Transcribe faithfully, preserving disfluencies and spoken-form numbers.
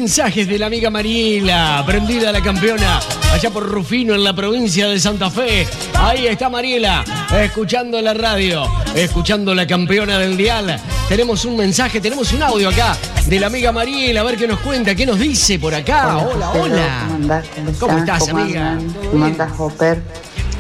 mensajes de la amiga Mariela, prendida la campeona, allá por Rufino, en la provincia de Santa Fe. Ahí está Mariela, escuchando la radio, escuchando la campeona del dial. Tenemos un mensaje, tenemos un audio acá de la amiga Mariela, a ver qué nos cuenta, qué nos dice por acá. Hola, hola. hola. ¿Cómo andás? ¿Cómo estás, ¿Cómo amiga? andan? ¿Cómo andás, Hopper?